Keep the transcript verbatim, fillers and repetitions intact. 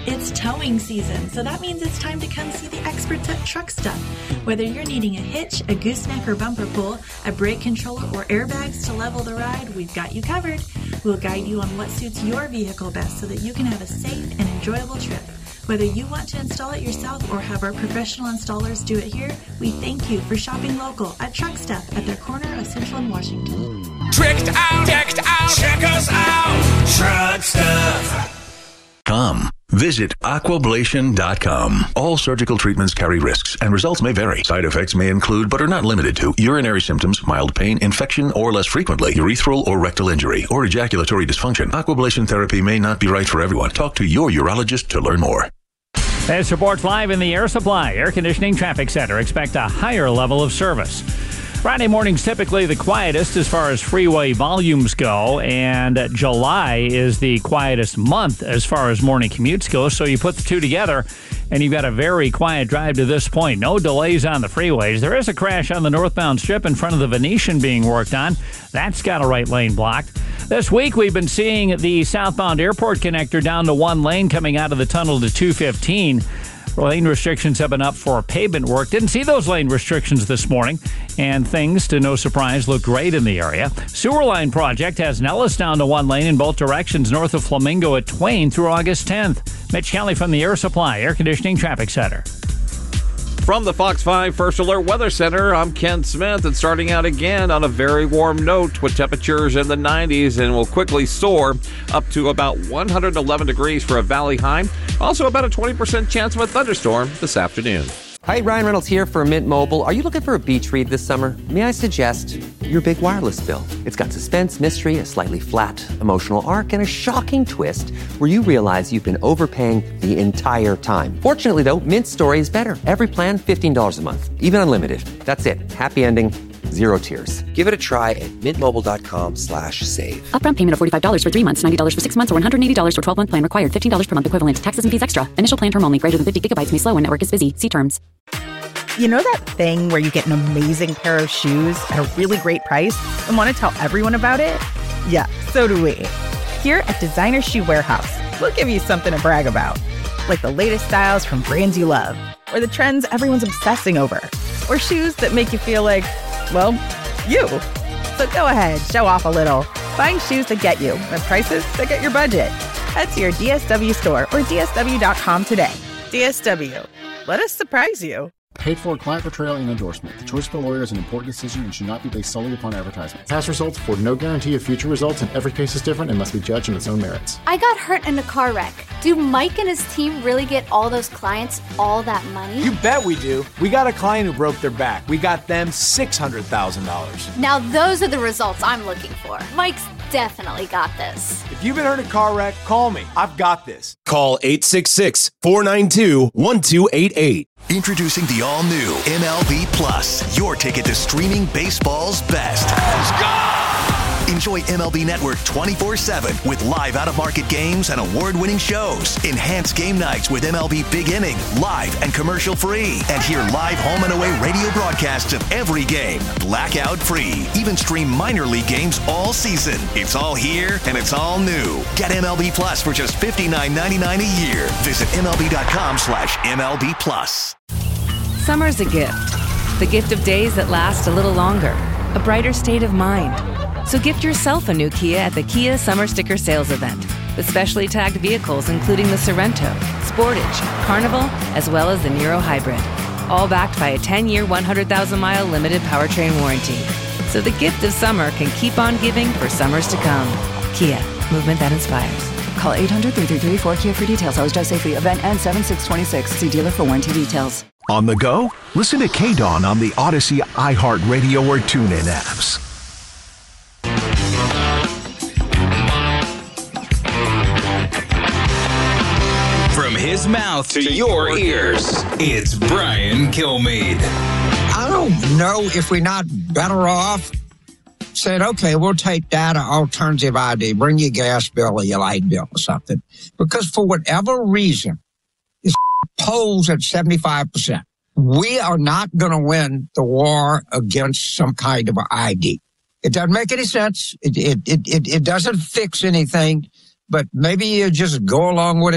It's towing season, so that means it's time to come see the experts at Truck Stuff. Whether you're needing a hitch, a gooseneck or bumper pull, a brake controller, or airbags to level the ride, we've got you covered. We'll guide you on what suits your vehicle best so that you can have a safe and enjoyable trip. Whether you want to install it yourself or have our professional installers do it here, we thank you for shopping local at Truck Stuff at their corner of Central and Washington. Tricked out, decked out, check us out, Truck Stuff. Com. Visit aquablation dot com. All surgical treatments carry risks, and results may vary. Side effects may include, but are not limited to, urinary symptoms, mild pain, infection, or less frequently, urethral or rectal injury, or ejaculatory dysfunction. Aquablation therapy may not be right for everyone. Talk to your urologist to learn more. As reports live in the Air Supply Air Conditioning Traffic Center, expect a higher level of service. Friday morning's typically the quietest as far as freeway volumes go, and July is the quietest month as far as morning commutes go, so you put the two together, and you've got a very quiet drive to this point. No delays on the freeways. There is a crash on the northbound strip in front of the Venetian being worked on. That's got a right lane blocked. This week, we've been seeing the southbound airport connector down to one lane coming out of the tunnel to two fifteen. Lane restrictions have been up for pavement work. Didn't see those lane restrictions this morning, and things, to no surprise, look great in the area. Sewer line project has Nellis down to one lane in both directions north of Flamingo at Twain through August tenth. Mitch Kelly from the Air Supply Air Conditioning Traffic Center. From the Fox five First Alert Weather Center, I'm Ken Smith, and starting out again on a very warm note with temperatures in the nineties, and will quickly soar up to about one hundred eleven degrees for a valley high. Also about a twenty percent chance of a thunderstorm this afternoon. Hi, Ryan Reynolds here for Mint Mobile. Are you looking for a beach read this summer? May I suggest your big wireless bill? It's got suspense, mystery, a slightly flat emotional arc, and a shocking twist where you realize you've been overpaying the entire time. Fortunately, though, Mint's story is better. Every plan, fifteen dollars a month, even unlimited. That's it. Happy ending. Zero tears. Give it a try at mintmobile.com slash save. Upfront payment of forty-five dollars for three months, ninety dollars for six months, or one hundred eighty dollars for twelve-month plan required. fifteen dollars per month equivalent. Taxes and fees extra. Initial plan term only. Greater than fifty gigabytes may slow when network is busy. See terms. You know that thing where you get an amazing pair of shoes at a really great price and want to tell everyone about it? Yeah, so do we. Here at Designer Shoe Warehouse, we'll give you something to brag about. Like the latest styles from brands you love, or the trends everyone's obsessing over, or shoes that make you feel like, well, you. So go ahead, show off a little. Find shoes that get you at prices that get your budget. Head to your D S W store or D S W dot com today. D S W. Let us surprise you. Paid for client portrayal and endorsement. The choice of a lawyer is an important decision and should not be based solely upon advertisement. Past results afford no guarantee of future results, and every case is different and must be judged on its own merits. I got hurt in a car wreck. Do Mike and his team really get all those clients all that money? You bet we do. We got a client who broke their back. We got them six hundred thousand dollars. Now those are the results I'm looking for. Mike's definitely got this. If you've been hurt in a car wreck, call me. I've got this. Call eight six six, four nine two, one two eight eight. Introducing the all-new M L B Plus, your ticket to streaming baseball's best. Let's go! Enjoy M L B Network twenty-four seven with live out-of-market games and award-winning shows. Enhance game nights with M L B Big Inning, live and commercial-free. And hear live home and away radio broadcasts of every game, blackout-free. Even stream minor league games all season. It's all here, and it's all new. Get M L B Plus for just fifty-nine ninety-nine a year. Visit MLB.com slash MLB Plus. Summer's a gift. The gift of days that last a little longer. A brighter state of mind. So gift yourself a new Kia at the Kia Summer Sticker Sales Event with specially tagged vehicles including the Sorento, Sportage, Carnival, as well as the Niro Hybrid. All backed by a ten-year, one hundred thousand mile limited powertrain warranty. So the gift of summer can keep on giving for summers to come. Kia, movement that inspires. Call eight hundred, three three three, four K I A for details. Always drive safely. Event ends seven six twenty-six. See dealer for warranty details. On the go? Listen to K-Dawn on the Odyssey, iHeartRadio, or TuneIn apps. From his mouth to your ears, it's Brian Kilmeade. I don't know if we're not better off saying, okay, we'll take that alternative I D, bring your gas bill or your light bill or something. Because for whatever reason, it's polls at seventy-five percent. We are not going to win the war against some kind of an I D. It doesn't make any sense. It, it, it, it, it doesn't fix anything, but maybe you just go along with it.